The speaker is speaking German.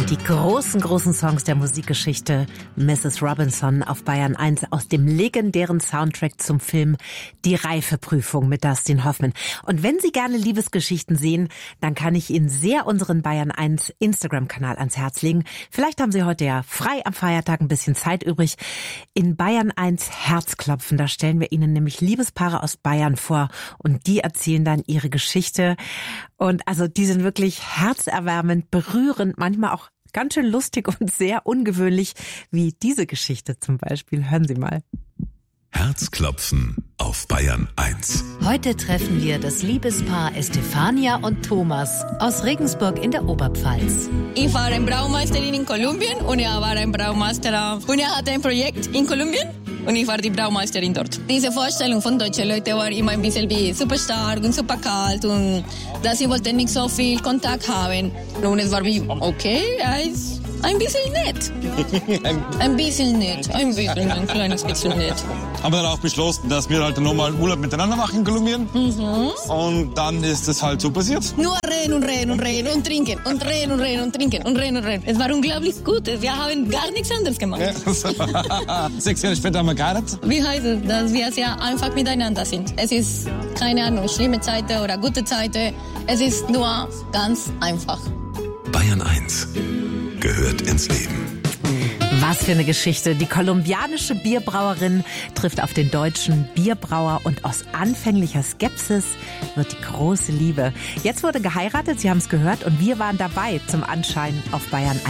Die großen Songs der Musikgeschichte. Mrs. Robinson auf Bayern 1 aus dem legendären Soundtrack zum Film Die Reifeprüfung mit Dustin Hoffman. Und wenn Sie gerne Liebesgeschichten sehen, dann kann ich Ihnen sehr unseren Bayern 1 Instagram-Kanal ans Herz legen. Vielleicht haben Sie heute ja frei am Feiertag ein bisschen Zeit übrig. In Bayern 1 Herzklopfen, da stellen wir Ihnen nämlich Liebespaare aus Bayern vor und die erzählen dann ihre Geschichte. Und also die sind wirklich herzerwärmend, berührend, manchmal auch ganz schön lustig und sehr ungewöhnlich, wie diese Geschichte zum Beispiel. Hören Sie mal. Herzklopfen auf Bayern 1. Heute treffen wir das Liebespaar Estefania und Thomas aus Regensburg in der Oberpfalz. Ich war ein Braumeisterin in Kolumbien und er war ein Braumeister und er hatte ein Projekt in Kolumbien und ich war die Braumeisterin dort. Diese Vorstellung von deutschen Leuten war immer ein bisschen wie super stark und super kalt und dass sie wollten nicht so viel Kontakt haben. Und es war wie, okay, er ist ein bisschen nett. Ein bisschen nett, ein kleines bisschen nett. Haben wir dann auch beschlossen, dass wir halt nochmal Urlaub miteinander machen in Kolumbien. Und dann ist es halt so passiert. Nur reden und reden und reden und trinken und reden und reden und trinken und reden und reden. Es war unglaublich gut. Wir haben gar nichts anderes gemacht. Ja. 6 Jahre später haben wir geheiratet. Wie heißt es, dass wir sehr einfach miteinander sind? Es ist, keine Ahnung, schlimme Zeiten oder gute Zeiten. Es ist nur ganz einfach. Bayern 1 gehört ins Leben. Was für eine Geschichte. Die kolumbianische Bierbrauerin trifft auf den deutschen Bierbrauer und aus anfänglicher Skepsis wird die große Liebe. Jetzt wurde geheiratet, Sie haben es gehört, und wir waren dabei zum Anschein auf Bayern 1.